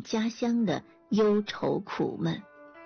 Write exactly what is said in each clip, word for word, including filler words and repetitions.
念家乡的忧愁苦闷。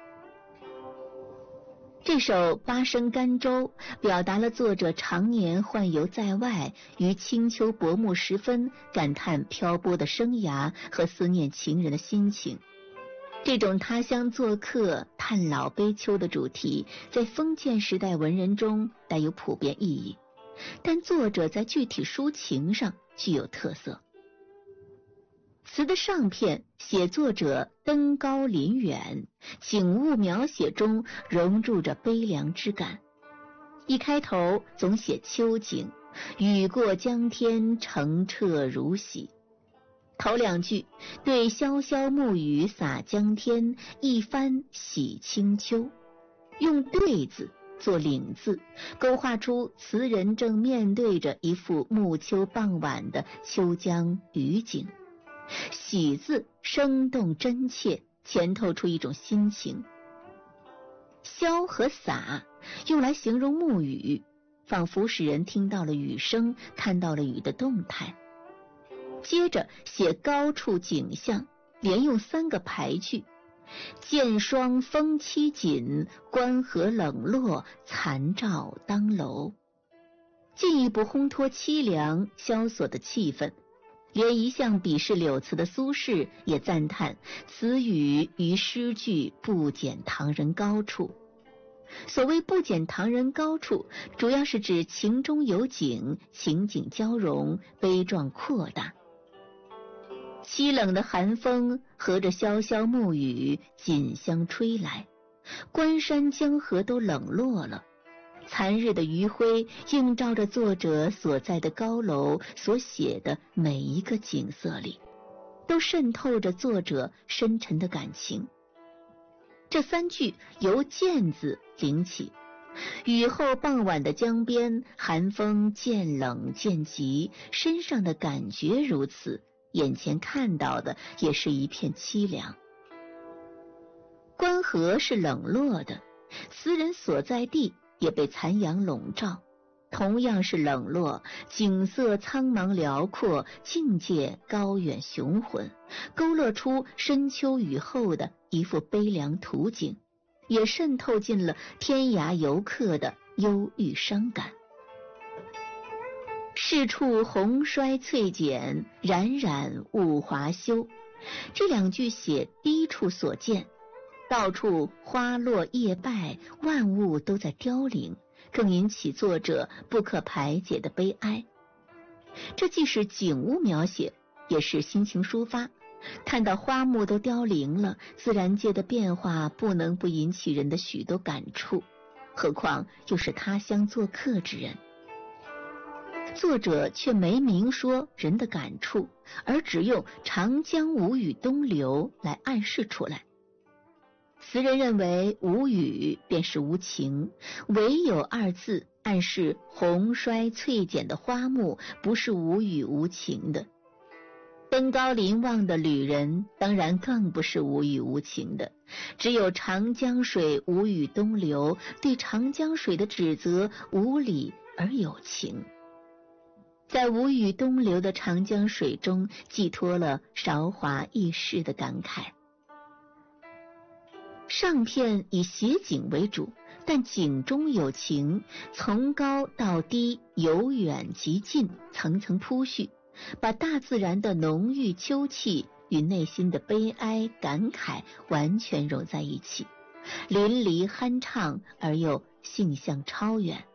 这首《八声甘州》表达了作者常年宦游在外，于清秋薄暮时分感叹漂泊的生涯和思念情人的心情。这种他乡做客、叹老悲秋的主题，在封建时代文人中带有普遍意义，但作者在具体抒情上具有特色。词的上片写作者登高临远，景物描写中融入着悲凉之感。一开头总写秋景，雨过江天，澄澈如洗。头两句对潇潇暮雨洒江天，一番洗清秋，用对字做领字，勾画出词人正面对着一幅暮秋傍晚的秋江雨景。喜字生动真切，潜透出一种心情。潇和洒用来形容暮雨，仿佛使人听到了雨声，看到了雨的动态。接着写高处景象，连用三个排句：剑霜风凄紧，关河冷落，残照当楼。进一步烘托凄凉萧索的气氛。连一向鄙视柳词的苏轼也赞叹此语于诗句不减唐人高处。所谓不减唐人高处，主要是指情中有景，情景交融，悲壮扩大。凄冷的寒风和着潇潇暮雨紧相吹来，关山江河都冷落了。残日的余晖映照着作者所在的高楼所写的每一个景色里，都渗透着作者深沉的感情。这三句由渐字领起，雨后傍晚的江边，寒风渐冷渐急，身上的感觉如此，眼前看到的也是一片凄凉。关河是冷落的，词人所在地也被残阳笼罩，同样是冷落，景色苍茫辽阔，境界高远雄浑，勾勒出深秋雨后的一幅悲凉图景，也渗透进了天涯游客的忧郁伤感。是处红衰翠减，冉冉物华休。这两句写低处所见，到处花落叶败，万物都在凋零，更引起作者不可排解的悲哀。这既是景物描写，也是心情抒发。看到花木都凋零了，自然界的变化不能不引起人的许多感触，何况又是他乡做客之人。作者却没明说人的感触，而只用长江无语东流来暗示出来。词人认为无语便是无情，唯有二字暗示红衰翠减的花木不是无语无情的。登高临望的旅人当然更不是无语无情的，只有长江水无语东流，对长江水的指责无理而有情。在无语东流的长江水中寄托了韶华易逝的感慨。上片以写景为主，但景中有情，从高到低，由远及近，层层铺叙，把大自然的浓郁秋气与内心的悲哀感慨完全融在一起，淋漓酣畅而又性象超远。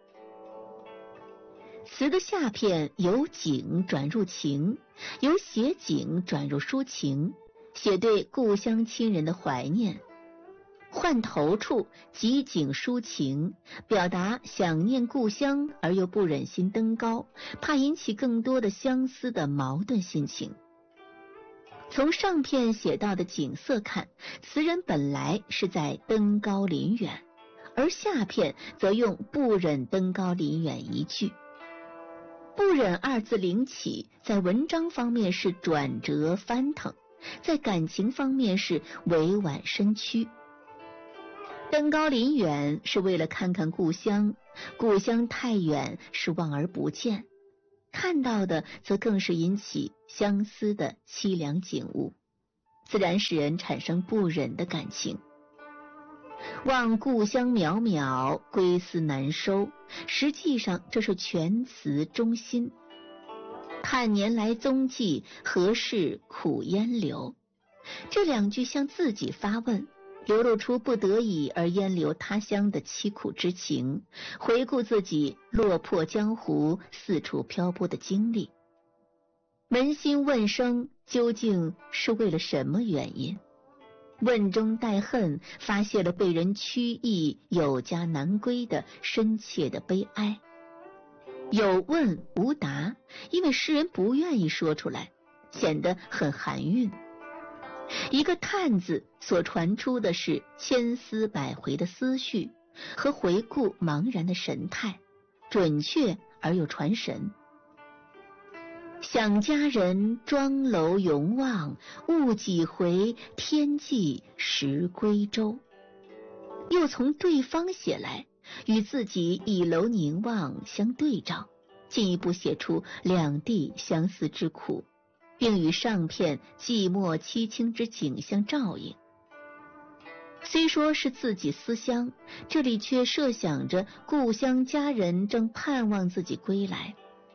词的下片由景转入情，由写景转入抒情，写对故乡亲人的怀念。换头处即景抒情，表达想念故乡而又不忍心登高，怕引起更多的相思的矛盾心情。从上片写到的景色看，词人本来是在登高临远，而下片则用不忍登高临远一句。不忍二字领起，在文章方面是转折翻腾，在感情方面是委婉身屈。登高临远是为了看看故乡，故乡太远是望而不见，看到的则更是引起相思的凄凉景物。 自然使人产生不忍的感情。望故乡渺渺，归思难收，实际上这是全词中心。叹年来踪迹，何事苦烟流？这两句向自己发问，流露出不得已而烟留他乡的凄苦之情，回顾自己落魄江湖、四处漂泊的经历。扪心问声，究竟是为了什么原因？问中带恨，发泄了被人驱役、有家难归的深切的悲哀。有问无答，因为诗人不愿意说出来，显得很含韵。一个叹字所传出的是千丝百回的思绪和回顾茫然的神态，准确而又传神。想家人，庄楼永望，误几回，天际时归舟。又从对方写来，与自己倚楼凝望相对照，进一步写出两地相似之苦，并与上片寂寞凄清之景相照应。虽说是自己思乡，这里却设想着故乡家人正盼望自己归来。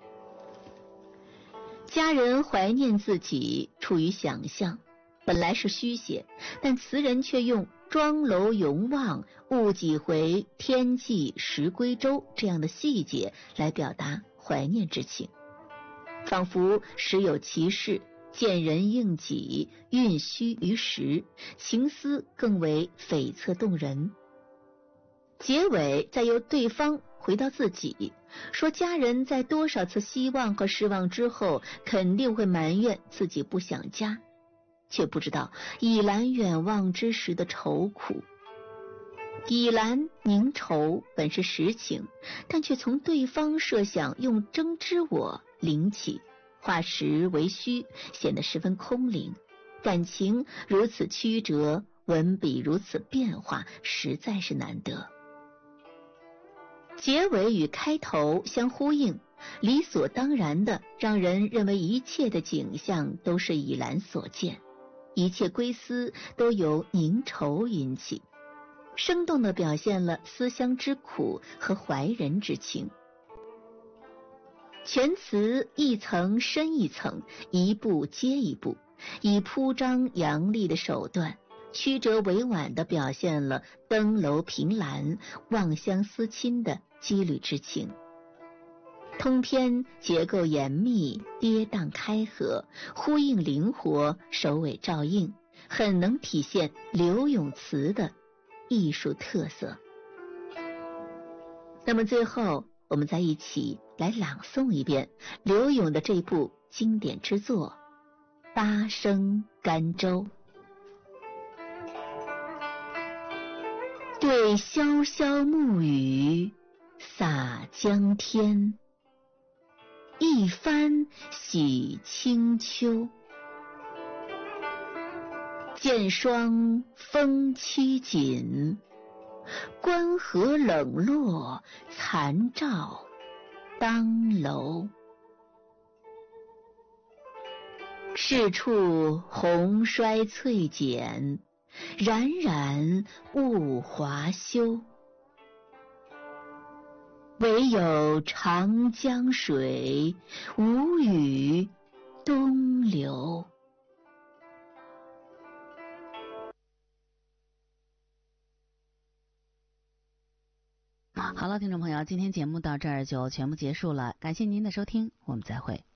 家人怀念自己，处于想象，本来是虚写，但词人却用庄楼永望，误几回，天际时归舟这样的细节来表达怀念之情，仿佛实有其事，见人应己，蕴虚于实，情思更为悱恻动人。结尾再由对方回到自己，说家人在多少次希望和失望之后，肯定会埋怨自己不想家，却不知道倚栏远望之时的愁苦。倚栏凝愁本是实情，但却从对方设想用争之我领起，化实为虚，显得十分空灵。感情如此曲折，文笔如此变化，实在是难得。结尾与开头相呼应，理所当然的让人认为一切的景象都是倚栏所见，一切归思都由凝愁引起，生动地表现了思乡之苦和怀人之情。全词一层深一层，一步接一步，以铺张扬丽的手段，曲折委婉地表现了登楼凭栏、望乡思亲的羁旅之情。通篇结构严密，跌宕开合，呼应灵活，首尾照应，很能体现柳永词的艺术特色。那么最后，我们再一起来朗诵一遍柳永的这部经典之作《八声甘州》。对潇潇暮雨洒江天，一番洗清秋。见霜风凄紧，关河冷落残照当楼。是处红衰翠减，冉冉物华休。唯有长江水，无语东流。 好了，听众朋友，今天节目到这儿就全部结束了，感谢您的收听，我们再会。